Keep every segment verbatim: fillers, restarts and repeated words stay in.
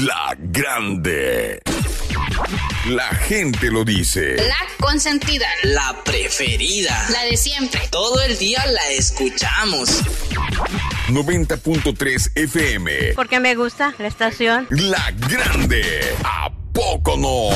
La grande. La gente lo dice. La consentida. La preferida. La de siempre. Todo el día la escuchamos. noventa punto tres F M. Porque me gusta la estación. La grande. ¿A poco no?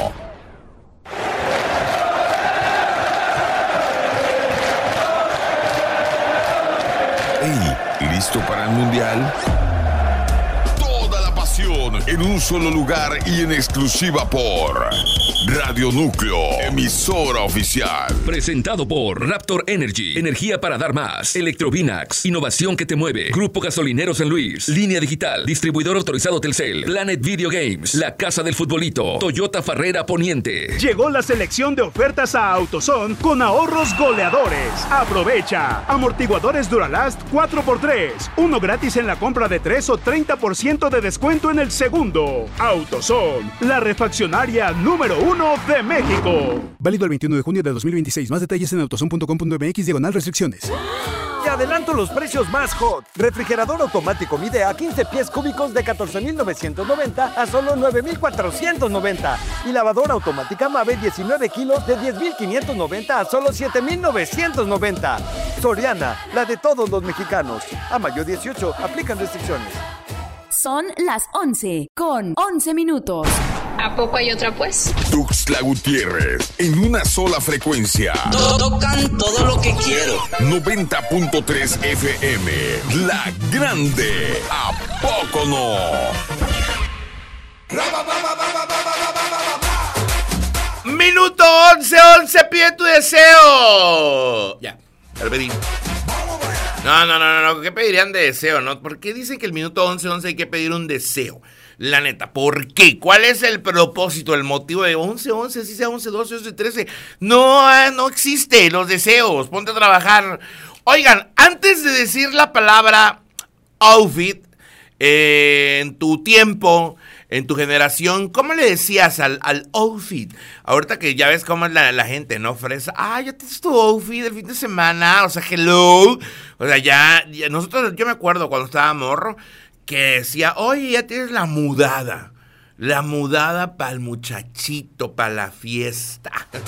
Hey, ¿listo para el mundial? Toda la pasión en un solo lugar y en exclusiva por Radio Núcleo, emisora oficial. Presentado por Raptor Energy, energía para dar más. Electrovinax, innovación que te mueve. Grupo Gasolinero San Luis, Línea Digital, distribuidor autorizado Telcel. Planet Video Games, La Casa del Futbolito. Toyota Farrera Poniente. Llegó la selección de ofertas a AutoZone con ahorros goleadores. Aprovecha. Amortiguadores Duralast cuatro por tres. Uno gratis en la compra de tres o treinta por ciento de descuento en el segundo. AutoZone, la refaccionaria número uno de México. Válido el veintiuno de junio de dos mil veintiséis. Más detalles en autozone punto com punto m x diagonal restricciones. Te adelanto los precios más hot. Refrigerador automático Midea quince pies cúbicos de catorce mil novecientos noventa a solo nueve mil cuatrocientos noventa. Y lavadora automática Mave diecinueve kilos de diez mil quinientos noventa a solo siete mil novecientos noventa. Soriana, la de todos los mexicanos. A mayo dieciocho, aplican restricciones. Son las once con once minutos. ¿A poco hay otra pues? Tuxtla Gutiérrez, en una sola frecuencia. Tocan todo lo que quiero. noventa punto tres F M. La grande. ¿A poco no? Minuto once, once, pide tu deseo. Ya, el pedí. No, no, no, no, ¿qué pedirían de deseo, no? ¿Por qué dicen que el minuto once, once hay que pedir un deseo? La neta, ¿por qué? ¿Cuál es el propósito, el motivo de once, once, así sea once, doce, once, trece? No, no existe los deseos, ponte a trabajar. Oigan, antes de decir la palabra outfit, eh, en tu tiempo, en tu generación, ¿cómo le decías al, al outfit? Ahorita que ya ves cómo es la, la gente, ¿no? Fresa, ah, ya tienes tu outfit el fin de semana, o sea, hello. O sea, ya, ya nosotros, yo me acuerdo cuando estaba morro, que decía, oye, ya tienes la mudada. La mudada para el muchachito, para la fiesta.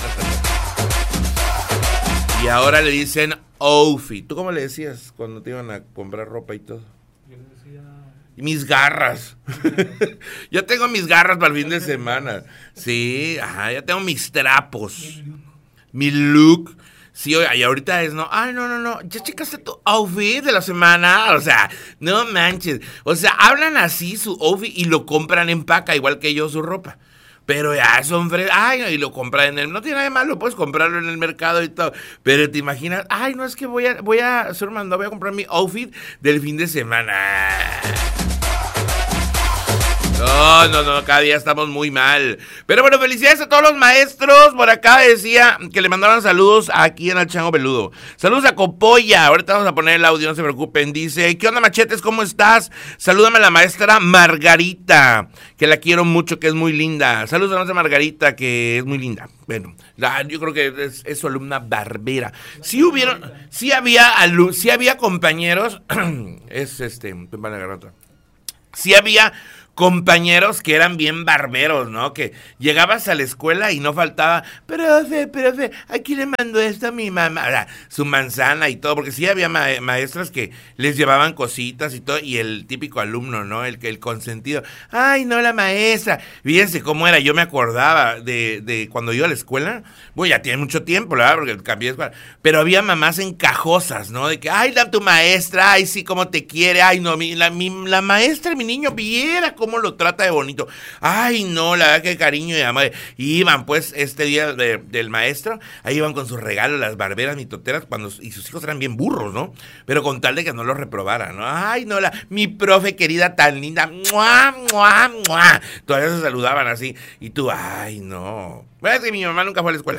Y ahora le dicen outfit. ¿Tú cómo le decías cuando te iban a comprar ropa y todo? Yo le decía... Mis garras. Ya tengo mis garras para el fin de semana. Sí, ajá, ya tengo mis trapos. Mi look. Sí, y ahorita es, no, ay, no, no, no, ya checaste tu outfit de la semana, o sea, no manches, o sea, hablan así su outfit y lo compran en paca, igual que yo su ropa, pero ya son frescos, ay, y lo compran en el, no tiene nada de malo, puedes comprarlo en el mercado y todo, pero te imaginas, ay, no, es que voy a, voy a, ser mandado, voy a comprar mi outfit del fin de semana. No, no, no, cada día estamos muy mal. Pero bueno, felicidades a todos los maestros. Por acá decía que le mandaban saludos aquí en el Chango Peludo. Saludos a Copolla. Ahorita vamos a poner el audio, no se preocupen. Dice, ¿qué onda, machetes? ¿Cómo estás? Salúdame a la maestra Margarita, que la quiero mucho, que es muy linda. Saludos a la maestra Margarita, que es muy linda. Bueno, la, yo creo que es, es su alumna barbera. Sí hubieron, sí había, alu, sí había compañeros, es este, van a agarrar otra. Sí había compañeros que eran bien barberos, ¿no? Que llegabas a la escuela y no faltaba, profe, profe, aquí le mando esto a mi mamá, o sea, su manzana y todo, porque sí había ma- maestras que les llevaban cositas y todo, y el típico alumno, ¿no? El, el consentido, ay, no, la maestra, fíjense cómo era, yo me acordaba de, de cuando iba a la escuela, bueno, ya tiene mucho tiempo, ¿verdad? Porque cambié de escuela, pero había mamás encajosas, ¿no? De que, ay, la tu maestra, ay, sí, cómo te quiere, ay, no, mi, la, mi, la maestra, mi niño, viera cómo cómo lo trata de bonito. Ay, no, la verdad que cariño y amor. Y iban, pues, este día de, del maestro, ahí iban con sus regalos, las barberas mitoteras, cuando, y sus hijos eran bien burros, ¿no? Pero con tal de que no los reprobaran, ¿no? Ay, no, la, mi profe querida tan linda, ¡mua, mua, mua! Todavía se saludaban así. Y tú, ay, no. Bueno, es que mi mamá nunca fue a la escuela.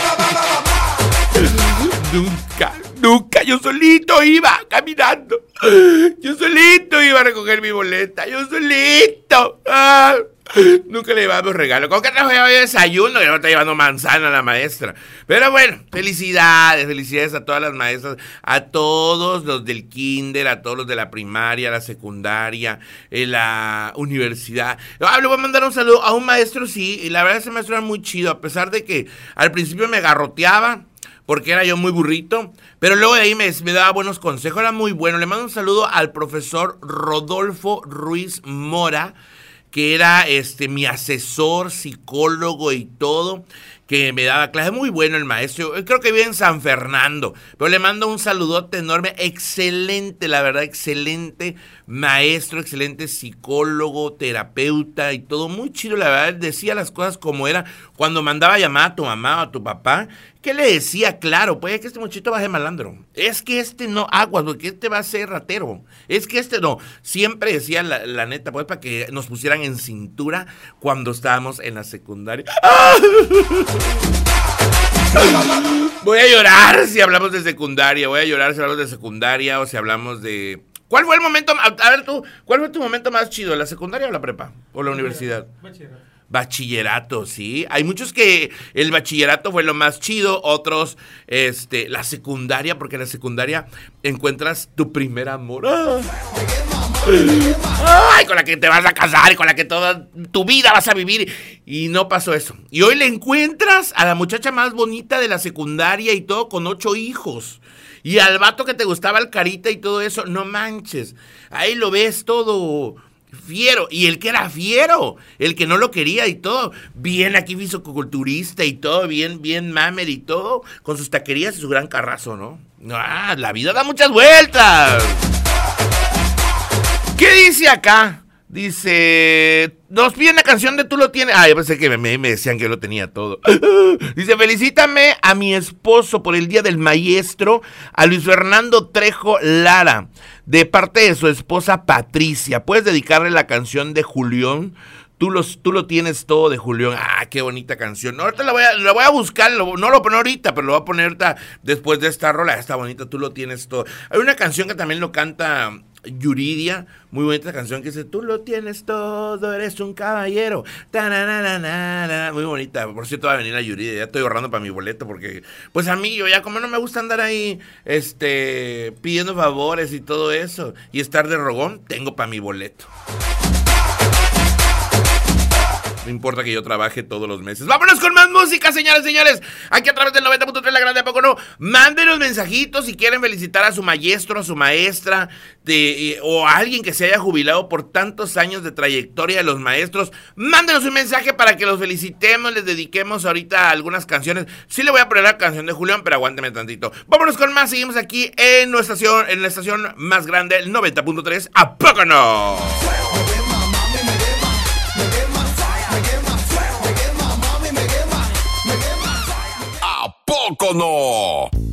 Nunca, nunca, yo solito iba caminando. Yo solito iba a recoger mi boleta. Yo solito. Ah, Nunca le llevamos regalo. ¿Con qué trajo hoy desayuno? Que no está llevando manzana a la maestra. Pero bueno, felicidades, felicidades a todas las maestras, a todos los del kinder, a todos los de la primaria, la secundaria, en la universidad. Ah, le voy a mandar un saludo a un maestro, sí, y la verdad ese maestro era muy chido, a pesar de que al principio me garroteaba, porque era yo muy burrito, pero luego de ahí me, me daba buenos consejos, era muy bueno. Le mando un saludo al profesor Rodolfo Ruiz Mora, que era este mi asesor, psicólogo y todo, que me daba clase. Muy bueno el maestro, creo que vive en San Fernando, pero le mando un saludote enorme, excelente, la verdad, excelente maestro, excelente psicólogo, terapeuta y todo, muy chido, la verdad, decía las cosas como era. Cuando mandaba llamar a tu mamá o a tu papá, ¿qué le decía? Claro, puede que este muchito va a ser malandro, es que este no aguas, porque este va a ser ratero, es que este no, siempre decía la, la neta, pues para que nos pusieran en cintura cuando estábamos en la secundaria. ¡Ah! Voy a llorar si hablamos de secundaria, voy a llorar si hablamos de secundaria o si hablamos de... ¿Cuál fue el momento? A ver tú, ¿cuál fue tu momento más chido? ¿La secundaria o la prepa? ¿O la universidad? Bachillerato. Bachillerato, sí. Hay muchos que el bachillerato fue lo más chido, otros, este, la secundaria, porque en la secundaria encuentras tu primer amor. ¡Ah! Ay, con la que te vas a casar y con la que toda tu vida vas a vivir. Y no pasó eso. Y hoy le encuentras a la muchacha más bonita de la secundaria y todo, con ocho hijos. Y al vato que te gustaba el carita y todo eso, no manches. Ahí lo ves todo fiero. Y el que era fiero, el que no lo quería y todo, bien aquí fisicoculturista y todo, bien, bien mamer y todo, con sus taquerías y su gran carrazo, ¿no? Ah, la vida da muchas vueltas. ¿Qué dice acá? Dice, nos piden la canción de Tú lo tienes. Ah, yo pensé que me, me decían que yo lo tenía todo. Dice, felicítame a mi esposo por el Día del Maestro, a Luis Fernando Trejo Lara, de parte de su esposa Patricia. ¿Puedes dedicarle la canción de Julián? Tú, los, tú lo tienes todo de Julián. Ah, qué bonita canción. No, ahorita la voy a, la voy a buscar, lo, no lo pongo ahorita, pero lo voy a poner ahorita después de esta rola. Está bonita, Tú lo tienes todo. Hay una canción que también lo canta Yuridia, muy bonita canción que dice, tú lo tienes todo, eres un caballero. Ta-na-na-na-na-na. Muy bonita. Por cierto, va a venir a Yuridia, ya estoy ahorrando para mi boleto porque, pues a mí, yo ya como no me gusta andar ahí, este, pidiendo favores y todo eso, y estar de rogón, tengo para mi boleto. No importa que yo trabaje todos los meses. ¡Vámonos con más música, señores, señores! Aquí a través del noventa punto tres La Grande, ¿a poco no? Mándenos mensajitos si quieren felicitar a su maestro, a su maestra, de, o a alguien que se haya jubilado por tantos años de trayectoria de los maestros. Mándenos un mensaje para que los felicitemos, les dediquemos ahorita algunas canciones. Sí le voy a poner la canción de Julián, pero aguánteme tantito. Vámonos con más, seguimos aquí en nuestra estación, en la estación más grande, el noventa punto tres. ¿A poco no? ¿A poco no?